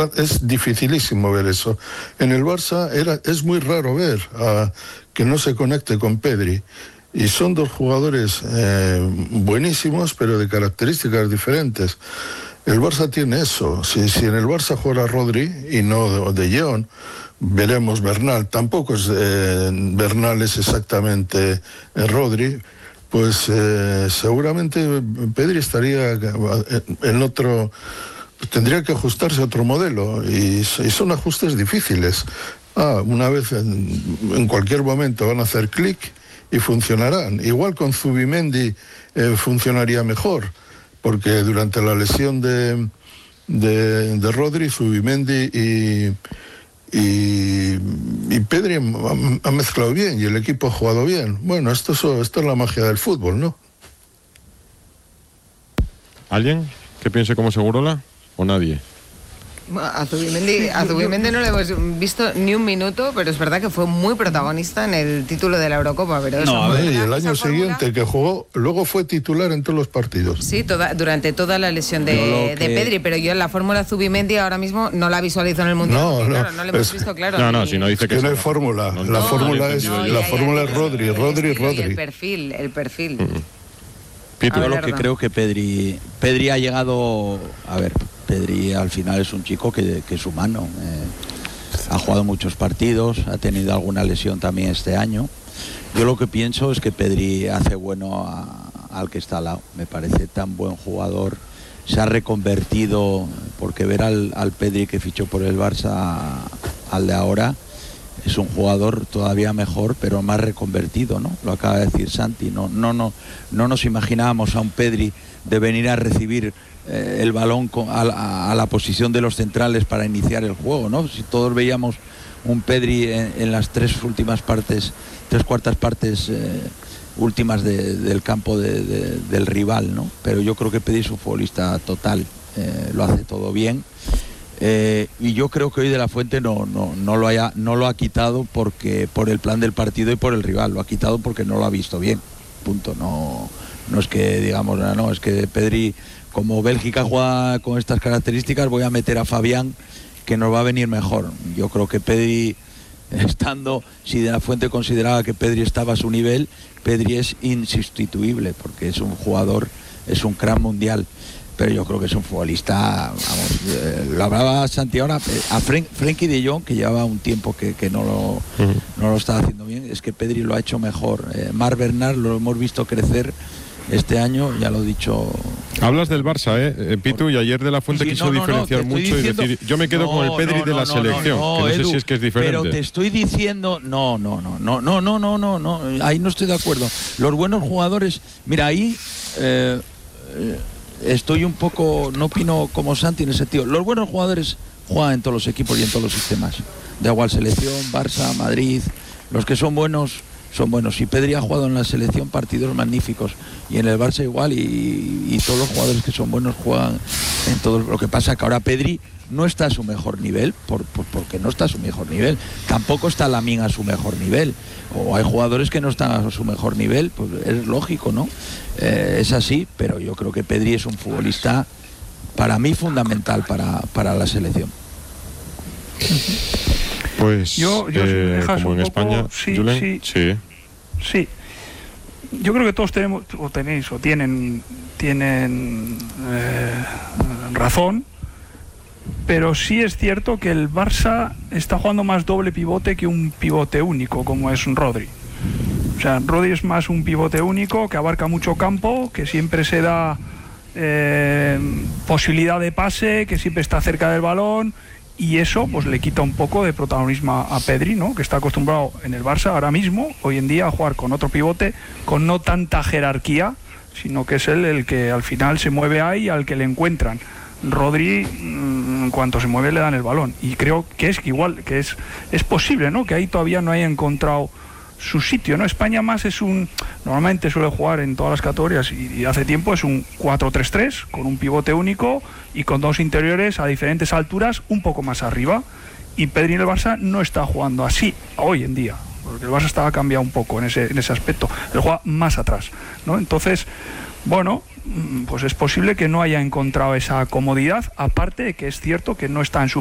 es dificilísimo ver eso. En el Barça es muy raro ver que no se conecte con Pedri. Y son dos jugadores buenísimos, pero de características diferentes. El Barça tiene eso. Si en el Barça juega Rodri y no De Jong, veremos Bernal. Tampoco Bernal es exactamente Rodri. Pues seguramente Pedri estaría en otro... Tendría que ajustarse a otro modelo. Y son ajustes difíciles. Una vez en cualquier momento van a hacer clic y funcionarán. Igual con Zubimendi funcionaría mejor, porque durante la lesión de Rodri, Zubimendi y Pedri han mezclado bien y el equipo ha jugado bien. Bueno, esto es la magia del fútbol, ¿no? ¿Alguien que piense como Segurola o nadie? A Zubimendi no le hemos visto ni un minuto, pero es verdad que fue muy protagonista en el título de la Eurocopa. Pero y el año siguiente que jugó, luego fue titular en todos los partidos. Sí, durante toda la lesión de Pedri, pero yo en la fórmula Zubimendi ahora mismo no la visualizo en el Mundial. No le hemos visto, claro. No, si no dice que no hay fórmula. La fórmula es Rodri. El perfil. Yo lo que creo que Pedri ha llegado... A ver, Pedri al final es un chico que es humano. Ha jugado muchos partidos, ha tenido alguna lesión también este año. Yo lo que pienso es que Pedri hace bueno al que está al lado. Me parece tan buen jugador. Se ha reconvertido, porque ver al Pedri que fichó por el Barça al de ahora... Es un jugador todavía mejor, pero más reconvertido, ¿no? Lo acaba de decir Santi. No nos imaginábamos a un Pedri de venir a recibir el balón a la posición de los centrales para iniciar el juego, ¿no? Si todos veíamos un Pedri en las tres cuartas partes últimas del campo del rival, ¿no? Pero yo creo que Pedri es un futbolista total, lo hace todo bien. Y yo creo que hoy De la Fuente no lo ha quitado por el plan del partido y por el rival. Lo ha quitado porque no lo ha visto bien. Punto. No es que digamos, es que Pedri, como Bélgica juega con estas características, voy a meter a Fabián, que nos va a venir mejor. Yo creo que Pedri, si De la Fuente consideraba que Pedri estaba a su nivel, Pedri es insustituible, porque es un jugador, es un crack mundial. Pero yo creo que es un futbolista, lo hablaba Santi ahora, a Frenkie de Jong, que llevaba un tiempo que no lo estaba haciendo bien, es que Pedri lo ha hecho mejor. Marc Bernal lo hemos visto crecer este año, ya lo he dicho. Hablas del Barça, Pitu, y ayer De la Fuente quiso diferenciar mucho y decir, yo me quedo con el Pedri de la selección, que no Edu, sé si es que es diferente. Pero te estoy diciendo, no, ahí no estoy de acuerdo. Los buenos jugadores, mira, ahí... estoy un poco, no opino como Santi en ese sentido. Los buenos jugadores juegan en todos los equipos y en todos los sistemas. Da igual selección, Barça, Madrid. Los que son buenos, son buenos. Y Pedri ha jugado en la selección partidos magníficos. Y en el Barça igual. Y todos los jugadores que son buenos juegan en todo. Lo que pasa es que ahora Pedri no está a su mejor nivel, porque no está a su mejor nivel. Tampoco está Lamine a su mejor nivel. O hay jugadores que no están a su mejor nivel, pues es lógico, ¿no? Es así, pero yo creo que Pedri es un futbolista, para mí, fundamental para la selección. Pues, yo como en España, sí. Yo creo que todos tienen razón, pero sí es cierto que el Barça está jugando más doble pivote que un pivote único, como es Rodri. O sea, Rodri es más un pivote único que abarca mucho campo, que siempre se da posibilidad de pase, que siempre está cerca del balón, y eso pues le quita un poco de protagonismo a Pedri, ¿no? Que está acostumbrado en el Barça ahora mismo, hoy en día, a jugar con otro pivote, con no tanta jerarquía, sino que es él el que al final se mueve ahí, al que le encuentran. Rodri, en cuanto se mueve, le dan el balón, y creo que es igual, que es posible, ¿no? Que ahí todavía no haya encontrado su sitio, ¿no? España más normalmente suele jugar en todas las categorías y hace tiempo es un 4-3-3 con un pivote único y con dos interiores a diferentes alturas un poco más arriba, y Pedri en el Barça no está jugando así hoy en día, porque el Barça estaba cambiado un poco en ese aspecto, él juega más atrás, ¿no? Entonces, bueno, pues es posible que no haya encontrado esa comodidad, aparte de que es cierto que no está en su